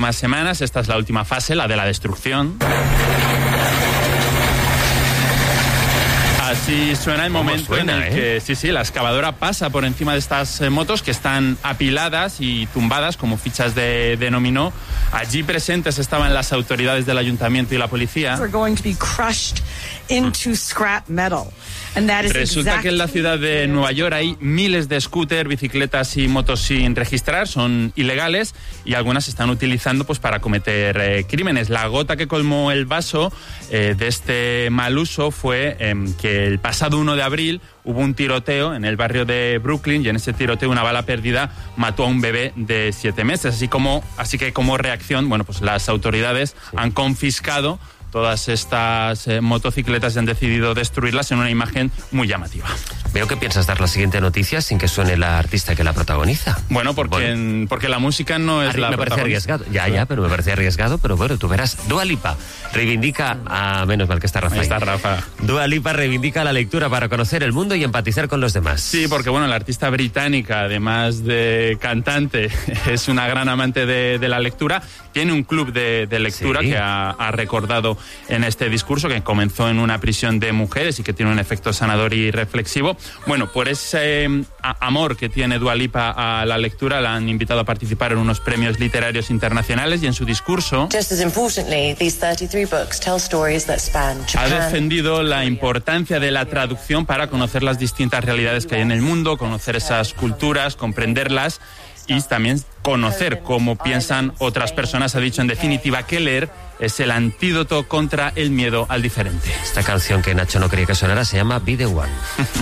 Más semanas, esta es la última fase, la de la destrucción. Así suena el momento en el que la excavadora pasa por encima de estas motos que están apiladas y tumbadas como fichas de dominó. Allí presentes estaban las autoridades del ayuntamiento y la policía. Resulta que en la ciudad de Nueva York hay miles de scooters, bicicletas y motos sin registrar, son ilegales y algunas se están utilizando pues para cometer crímenes. La gota que colmó el vaso de este mal uso fue que el pasado 1 de abril hubo un tiroteo en el barrio de Brooklyn y en ese tiroteo una bala perdida mató a un bebé de 7 meses. Así que como reacción, bueno, pues las autoridades han confiscado todas estas motocicletas y han decidido destruirlas en una imagen muy llamativa. Veo que piensas dar la siguiente noticia sin que suene la artista que la protagoniza. Bueno, porque la música no es la me parece arriesgado. Ya, pero me parece arriesgado, pero bueno, tú verás. Dua Lipa reivindica, menos mal que está Rafa. Está Rafa. Dua Lipa reivindica la lectura para conocer el mundo y empatizar con los demás. Sí, porque bueno, la artista británica, además de cantante, es una gran amante de la lectura. Tiene un club de lectura que ha recordado en este discurso que comenzó en una prisión de mujeres y que tiene un efecto sanador y reflexivo. Bueno, por ese amor que tiene Dua Lipa a la lectura, la han invitado a participar en unos premios literarios internacionales y en su discurso ha defendido la importancia de la traducción para conocer las distintas realidades que hay en el mundo, conocer esas culturas, comprenderlas y también conocer cómo piensan otras personas. Ha dicho en definitiva que leer es el antídoto contra el miedo al diferente. Esta canción que Nacho no quería que sonara se llama Be The One.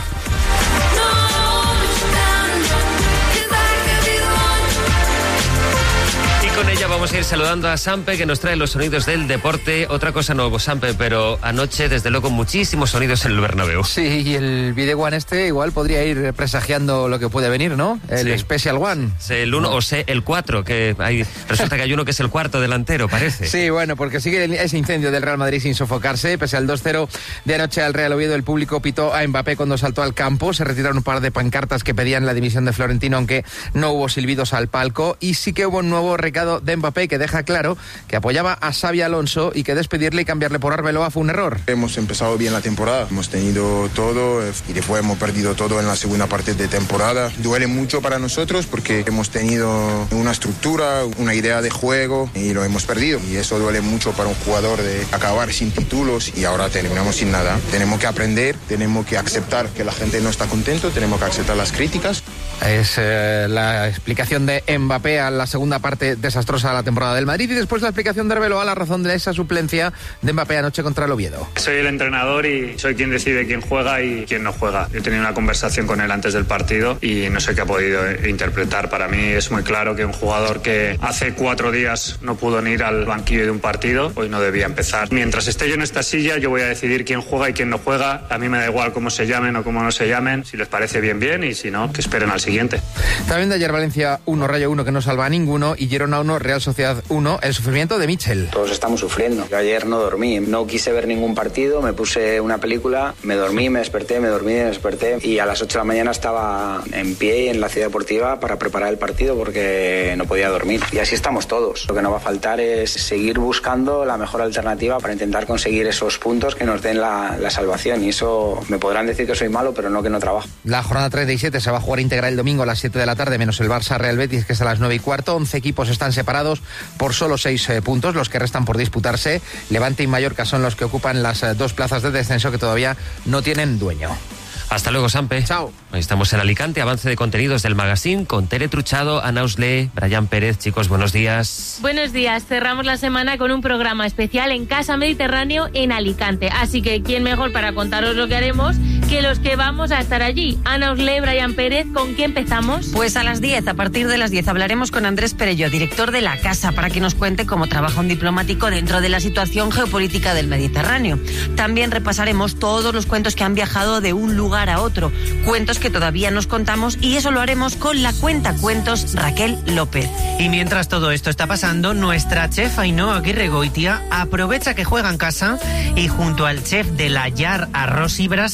Con ella vamos a ir saludando a Sampe, que nos trae los sonidos del deporte. Otra cosa no, Sampe, pero anoche, desde luego, muchísimos sonidos en el Bernabéu. Sí, y el Be The One igual podría ir presagiando lo que puede venir, ¿no? El Special One. El 1 o el 4, que resulta que hay uno que es el cuarto delantero, parece. Sí, bueno, porque sigue ese incendio del Real Madrid sin sofocarse. Pese al 2-0 de anoche al Real Oviedo, el público pitó a Mbappé cuando saltó al campo. Se retiraron un par de pancartas que pedían la dimisión de Florentino, aunque no hubo silbidos al palco. Y sí que hubo un nuevo recado de Mbappé que deja claro que apoyaba a Xabi Alonso y que despedirle y cambiarle por Arbeloa fue un error. Hemos empezado bien la temporada, hemos tenido todo y después hemos perdido todo en la segunda parte de temporada. Duele mucho para nosotros porque hemos tenido una estructura, una idea de juego y lo hemos perdido. Y eso duele mucho para un jugador de acabar sin títulos y ahora terminamos sin nada. Tenemos que aprender, tenemos que aceptar que la gente no está contento, tenemos que aceptar las críticas. Es la explicación de Mbappé a la segunda parte desastrosa de la temporada del Madrid y después la explicación de Arbeloa a la razón de esa suplencia de Mbappé anoche contra el Oviedo. Soy el entrenador y soy quien decide quién juega y quién no juega. He tenido una conversación con él antes del partido y no sé qué ha podido interpretar. Para mí es muy claro que un jugador que hace 4 días no pudo ni ir al banquillo de un partido, hoy no debía empezar. Mientras esté yo en esta silla, yo voy a decidir quién juega y quién no juega. A mí me da igual cómo se llamen o cómo no se llamen. Si les parece bien, bien, y si no, que esperen al siguiente. También de ayer Valencia 1, Rayo 1, que no salva a ninguno, y Girona 1, Real Sociedad 1, el sufrimiento de Michel. Todos estamos sufriendo. Yo ayer no dormí, no quise ver ningún partido, me puse una película, me dormí, me desperté, me dormí, me desperté, y a las 8 de la mañana estaba en pie en la ciudad deportiva para preparar el partido porque no podía dormir. Y así estamos todos. Lo que no va a faltar es seguir buscando la mejor alternativa para intentar conseguir esos puntos que nos den la salvación, y eso me podrán decir que soy malo, pero no que no trabajo. La jornada 37 se va a jugar íntegra el domingo a las 7 de la tarde, menos el Barça Real Betis, que es a las 9:15. 11 equipos están separados por solo 6 puntos, los que restan por disputarse. Levante y Mallorca son los que ocupan las 2 plazas de descenso que todavía no tienen dueño. Hasta luego, Sampe. Chao. Estamos en Alicante, avance de contenidos del magazine con Tere Truchado, Ana Oslé, Brian Pérez. Chicos, buenos días. Buenos días. Cerramos la semana con un programa especial en Casa Mediterráneo en Alicante. Así que, ¿quién mejor para contaros lo que haremos que los que vamos a estar allí? Ana Oslé, Brian Pérez, ¿con qué empezamos? Pues a las 10, a partir de las 10, hablaremos con Andrés Perello, director de la Casa, para que nos cuente cómo trabaja un diplomático dentro de la situación geopolítica del Mediterráneo. También repasaremos todos los cuentos que han viajado de un lugar a otro, cuentos que todavía nos contamos, y eso lo haremos con la cuentacuentos Raquel López. Y mientras todo esto está pasando, nuestra chef Ainhoa Aguirregoitia aprovecha que juega en casa y junto al chef de la Llar Arroz y Brases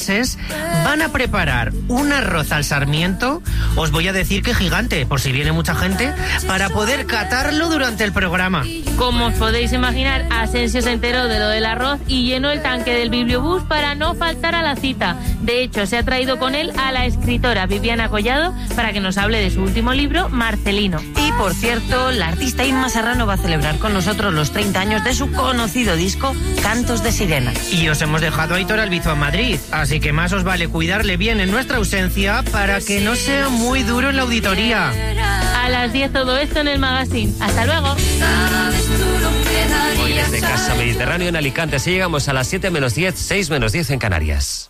van a preparar un arroz al sarmiento, os voy a decir que gigante, por si viene mucha gente, para poder catarlo durante el programa. Como os podéis imaginar, Asensio se enteró de lo del arroz y llenó el tanque del bibliobús para no faltar a la cita. De hecho, se ha traído con él a la escritora Viviana Collado para que nos hable de su último libro, Marcelino. Y por cierto, la artista Inma Serrano va a celebrar con nosotros los 30 años de su conocido disco Cantos de Sirena. Y os hemos dejado a Aitor Albizu en Madrid, así que más os vale cuidarle bien en nuestra ausencia para que no sea muy duro en la auditoría. A las 10 todo esto en el magazine. Hasta luego. Hoy desde Casa Mediterráneo en Alicante, así llegamos a las 7 menos 10, 6 menos 10 en Canarias.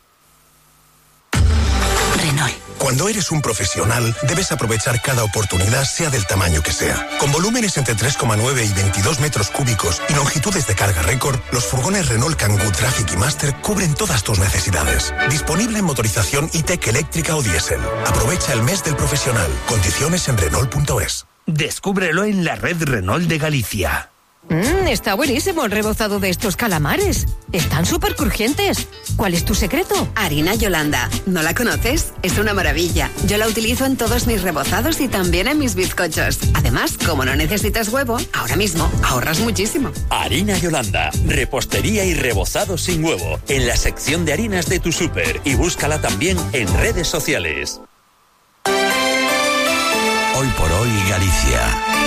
Renault. Cuando eres un profesional, debes aprovechar cada oportunidad, sea del tamaño que sea. Con volúmenes entre 3,9 y 22 metros cúbicos y longitudes de carga récord, los furgones Renault Kangoo Traffic y Master cubren todas tus necesidades. Disponible en motorización e-tech eléctrica o diésel. Aprovecha el mes del profesional. Condiciones en Renault.es. Descúbrelo en la red Renault de Galicia. Está buenísimo el rebozado de estos calamares. Están súper crujientes. ¿Cuál es tu secreto? Harina Yolanda. ¿No la conoces? Es una maravilla. Yo la utilizo en todos mis rebozados y también en mis bizcochos. Además, como no necesitas huevo, ahora mismo ahorras muchísimo. Harina Yolanda. Repostería y rebozado sin huevo. En la sección de harinas de tu súper. Y búscala también en redes sociales. Hoy por hoy, Galicia.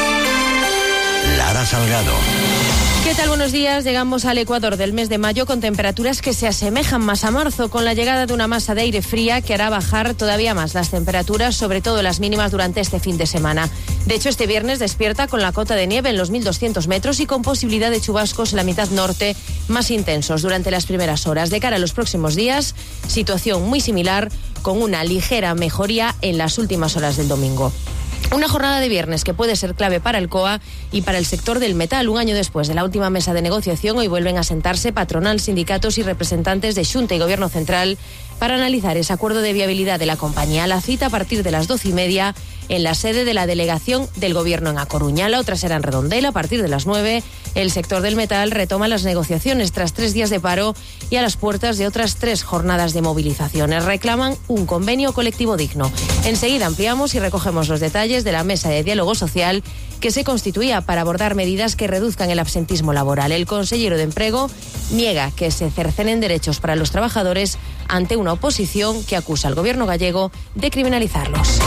Lara Salgado. ¿Qué tal? Buenos días. Llegamos al Ecuador del mes de mayo con temperaturas que se asemejan más a marzo, con la llegada de una masa de aire fría que hará bajar todavía más las temperaturas, sobre todo las mínimas durante este fin de semana. De hecho, este viernes despierta con la cota de nieve en los 1.200 metros y con posibilidad de chubascos en la mitad norte más intensos durante las primeras horas. De cara a los próximos días, situación muy similar, con una ligera mejoría en las últimas horas del domingo. Una jornada de viernes que puede ser clave para el COA y para el sector del metal. Un año después de la última mesa de negociación, hoy vuelven a sentarse patronal, sindicatos y representantes de Xunta y Gobierno Central para analizar ese acuerdo de viabilidad de la compañía. La cita a partir de las 12:30 en la sede de la delegación del Gobierno en A Coruña. La otra será en Redondela a partir de las 9. El sector del metal retoma las negociaciones tras 3 días de paro y a las puertas de otras 3 jornadas de movilizaciones. Reclaman un convenio colectivo digno. Enseguida ampliamos y recogemos los detalles de la mesa de diálogo social que se constituía para abordar medidas que reduzcan el absentismo laboral. El consejero de Empleo niega que se cercenen derechos para los trabajadores ante una oposición que acusa al gobierno gallego de criminalizarlos.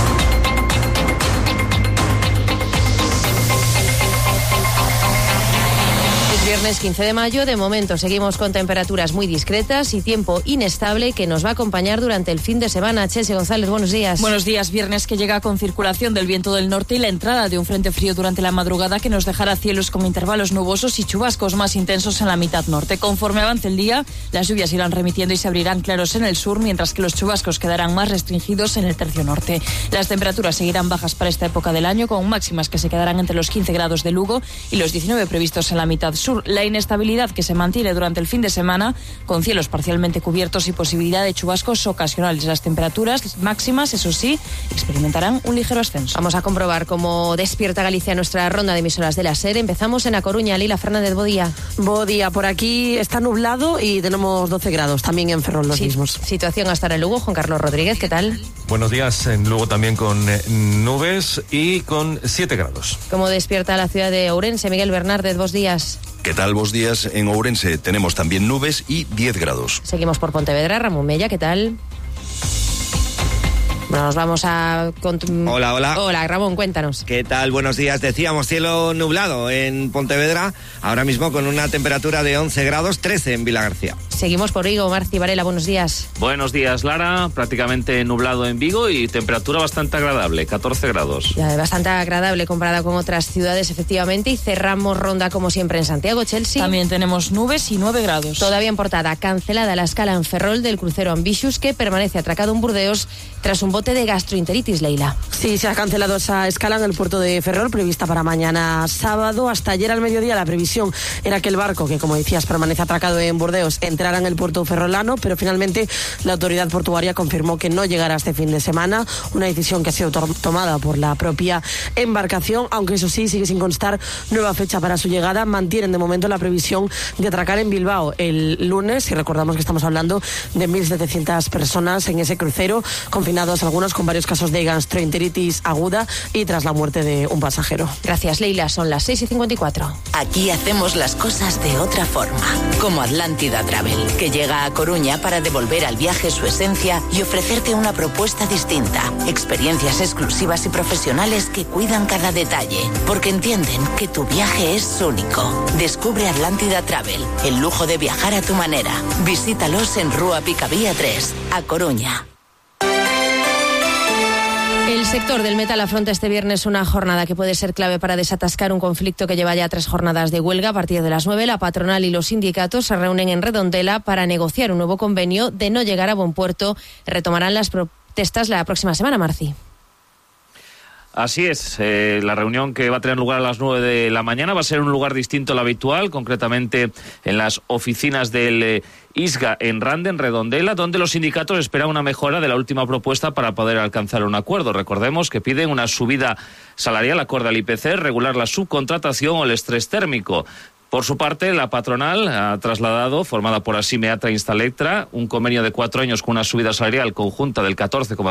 Viernes 15 de mayo, de momento seguimos con temperaturas muy discretas y tiempo inestable que nos va a acompañar durante el fin de semana. Chelsea González, buenos días. Buenos días. Viernes que llega con circulación del viento del norte y la entrada de un frente frío durante la madrugada que nos dejará cielos con intervalos nubosos y chubascos más intensos en la mitad norte. Conforme avance el día, las lluvias irán remitiendo y se abrirán claros en el sur, mientras que los chubascos quedarán más restringidos en el tercio norte. Las temperaturas seguirán bajas para esta época del año, con máximas que se quedarán entre los 15 grados de Lugo y los 19 previstos en la mitad sur. La inestabilidad que se mantiene durante el fin de semana, con cielos parcialmente cubiertos y posibilidad de chubascos ocasionales. Las temperaturas máximas, eso sí, experimentarán un ligero ascenso. Vamos a comprobar cómo despierta Galicia nuestra ronda de emisoras de la SER. Empezamos en A Coruña. Lila Fernández, buen día. Buen día. Por aquí está nublado y tenemos 12 grados, también en Ferrol los mismos. Situación hasta ahora en Lugo. Juan Carlos Rodríguez, ¿qué tal? Buenos días. En Lugo también con nubes y con 7 grados. ¿Cómo despierta la ciudad de Ourense? Miguel Bernárdez, buenos días. ¿Qué tal? Buenos días. En Ourense tenemos también nubes y 10 grados. Seguimos por Pontevedra. Ramón Mella, ¿qué tal? Bueno, nos vamos a... Hola. Hola, Ramón, cuéntanos. ¿Qué tal? Buenos días. Decíamos cielo nublado en Pontevedra, ahora mismo con una temperatura de 11 grados, 13 en Vilagarcía. Seguimos por Vigo. Marci Varela, buenos días. Buenos días, Lara. Prácticamente nublado en Vigo y temperatura bastante agradable, 14 grados. Bastante agradable comparada con otras ciudades, efectivamente. Y cerramos ronda, como siempre, en Santiago. Chelsea. También tenemos nubes y 9 grados. Todavía en portada. Cancelada la escala en Ferrol del crucero Ambitious, que permanece atracado en Burdeos tras un bote bote de gastroenteritis, Leila. Sí, se ha cancelado esa escala en el puerto de Ferrol, prevista para mañana sábado. Hasta ayer al mediodía la previsión era que el barco, que como decías permanece atracado en Burdeos, entrara en el puerto ferrolano, pero finalmente la autoridad portuaria confirmó que no llegará este fin de semana, una decisión que ha sido tomada por la propia embarcación, aunque eso sí, sigue sin constar nueva fecha para su llegada. Mantienen de momento la previsión de atracar en Bilbao el lunes, y recordamos que estamos hablando de 1.700 personas en ese crucero, confinados algunos con varios casos de gastroenteritis aguda y tras la muerte de un pasajero. Gracias, Leila. Son las 6:54. Aquí hacemos las cosas de otra forma, como Atlántida Travel, que llega a Coruña para devolver al viaje su esencia y ofrecerte una propuesta distinta, experiencias exclusivas y profesionales que cuidan cada detalle, porque entienden que tu viaje es único. Descubre Atlántida Travel, el lujo de viajar a tu manera. Visítalos en Rúa Picavía 3, a Coruña. El sector del metal afronta este viernes una jornada que puede ser clave para desatascar un conflicto que lleva ya 3 jornadas de huelga. A partir de las 9, la patronal y los sindicatos se reúnen en Redondela para negociar un nuevo convenio. De no llegar a buen puerto, retomarán las protestas la próxima semana, Marci. Así es, la reunión que va a tener lugar a las 9 de la mañana va a ser en un lugar distinto al habitual, concretamente en las oficinas del ISGA en Rande, en Redondela, donde los sindicatos esperan una mejora de la última propuesta para poder alcanzar un acuerdo. Recordemos que piden una subida salarial acorde al IPC, regular la subcontratación o el estrés térmico. Por su parte, la patronal ha trasladado, formada por Asime, Atra e Instalectra, un convenio de 4 años con una subida salarial conjunta del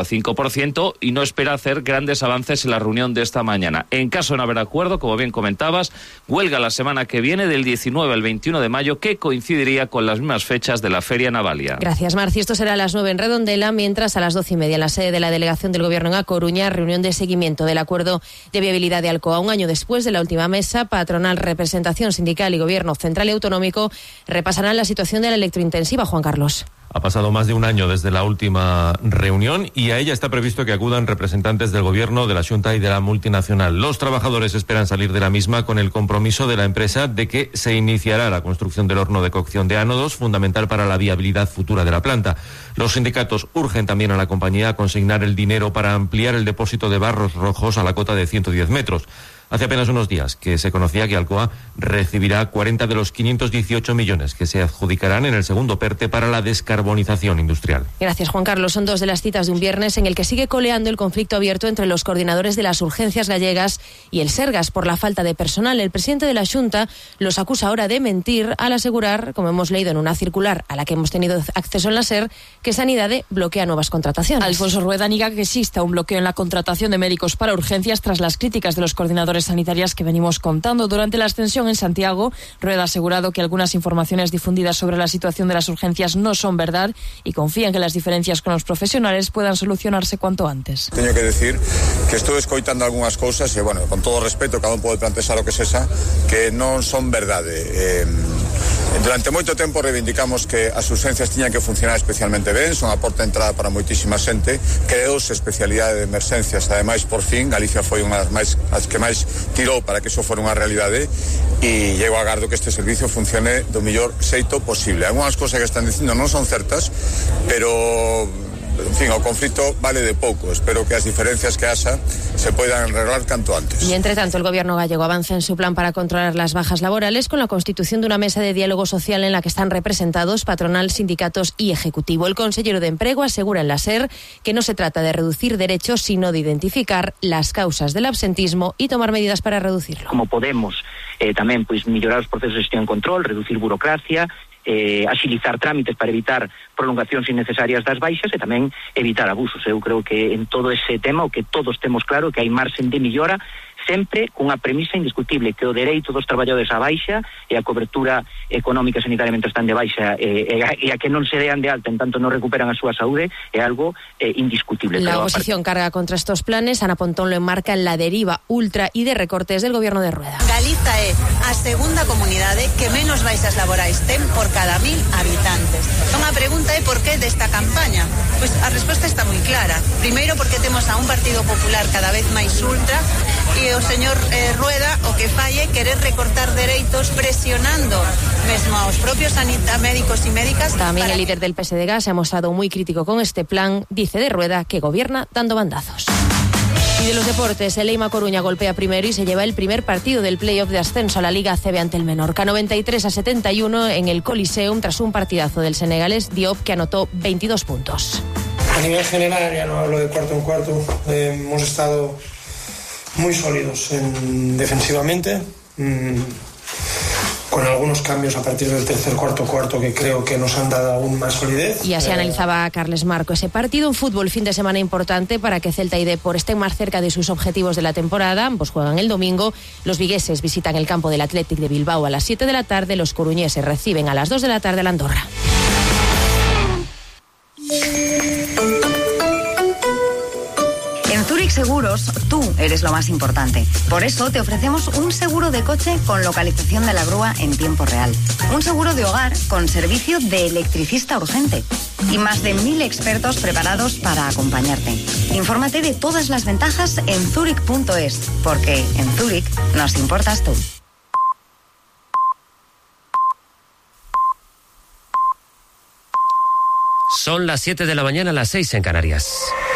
14,5% y no espera hacer grandes avances en la reunión de esta mañana. En caso de no haber acuerdo, como bien comentabas, huelga la semana que viene del 19 al 21 de mayo, que coincidiría con las mismas fechas de la Feria Navalia. Gracias, Marci. Esto será a las 9 en Redondela, mientras a las 12:30 en la sede de la Delegación del Gobierno en A Coruña, reunión de seguimiento del acuerdo de viabilidad de Alcoa. Un año después de la última mesa, patronal, representación sindical y Gobierno central y autonómico repasarán la situación de la electrointensiva. Juan Carlos. Ha pasado más de un año desde la última reunión y a ella está previsto que acudan representantes del Gobierno, de la Xunta y de la multinacional. Los trabajadores esperan salir de la misma con el compromiso de la empresa de que se iniciará la construcción del horno de cocción de ánodos, fundamental para la viabilidad futura de la planta. Los sindicatos urgen también a la compañía a consignar el dinero para ampliar el depósito de barros rojos a la cota de 110 metros. Hace apenas unos días que se conocía que Alcoa recibirá 40 de los 518 millones que se adjudicarán en el segundo PERTE para la descarbonización industrial. Gracias, Juan Carlos. Son 2 de las citas de un viernes en el que sigue coleando el conflicto abierto entre los coordinadores de las urgencias gallegas y el Sergas por la falta de personal. El presidente de la Xunta los acusa ahora de mentir al asegurar, como hemos leído en una circular a la que hemos tenido acceso en la SER, que Sanidade bloquea nuevas contrataciones. Alfonso Rueda niega que exista un bloqueo en la contratación de médicos para urgencias tras las críticas de los coordinadores sanitarias que venimos contando. Durante la ascensión en Santiago, Rueda ha asegurado que algunas informaciones difundidas sobre la situación de las urgencias no son verdad y confía en que las diferencias con los profesionales puedan solucionarse cuanto antes. Teño que decir que estou escoitando algunhas cousas e, bueno, con todo respeto, cada un pode plantear o que sexa, que non son verdade. Durante moito tempo reivindicamos que as urgencias tiñan que funcionar especialmente ben, son a porta de entrada para moitísima xente, creouse especialidade de emerxencias, ademais, por fin, Galicia foi unha das que máis tirou para que iso fora unha realidade e eu agardo que este servicio funcione do mellor xeito posible. Algúnas cousas que están dicindo non son certas, pero en fin, o conflito vale de pouco. Espero que as diferencias que haxa se poidan arreglar canto antes. Y entre tanto, el Gobierno gallego avanza en su plan para controlar las bajas laborales con la constitución de una mesa de diálogo social en la que están representados patronal, sindicatos y ejecutivo. El consellero de Emprego asegura en la SER que no se trata de reducir derechos, sino de identificar las causas del absentismo y tomar medidas para reducirlo. Como podemos tamén mellorar os procesos de gestión e control, reducir burocracia, axilizar trámites para evitar prolongacións innecesarias das baixas e tamén evitar abusos. Eu creo que en todo ese tema o que todos temos claro que hai marxen de millora, sempre cunha premisa indiscutible, que o dereito dos traballadores á baixa e a cobertura económica sanitaria mentre están de baixa e a que non se dean de alta en tanto non recuperan a súa saúde é algo indiscutible. La oposición carga contra estos planes. Ana Pontón lo enmarca en la deriva ultra y de recortes del Gobierno de Rueda. Galiza é a segunda comunidade que menos baixas laborais ten por cada 1000 habitantes. Unha pregunta é por que desta campaña? Pois a resposta está moi clara. Primeiro porque temos a un Partido Popular cada vez máis ultra e o señor Rueda o que falle querer recortar dereitos presionando mesmo aos propios médicos y médicas. También el líder del PSDG se ha mostrado muy crítico con este plan. Dice de Rueda que gobierna dando bandazos. Y de los deportes, el Eima Coruña golpea primero y se lleva el primer partido del playoff de ascenso a la Liga ACB ante el Menorca. 93-71 en el Coliseum tras un partidazo del senegalés Diop, que anotó 22 puntos. A nivel general, ya no hablo de cuarto en cuarto, hemos estado muy sólidos defensivamente, con algunos cambios a partir del tercer cuarto que creo que nos han dado aún más solidez. Y así analizaba Carles Marco ese partido. Un fútbol fin de semana importante para que Celta y Depor estén más cerca de sus objetivos de la temporada. Ambos juegan el domingo. Los vigueses visitan el campo del Athletic de Bilbao a las 7 de la tarde. Los coruñeses reciben a las 2 de la tarde a la Andorra. En Zurich Seguros, tú eres lo más importante. Por eso te ofrecemos un seguro de coche con localización de la grúa en tiempo real. Un seguro de hogar con servicio de electricista urgente. Y más de 1000 expertos preparados para acompañarte. Infórmate de todas las ventajas en zurich.es, porque en Zurich nos importas tú. Son las 7 de la mañana, las 6 en Canarias.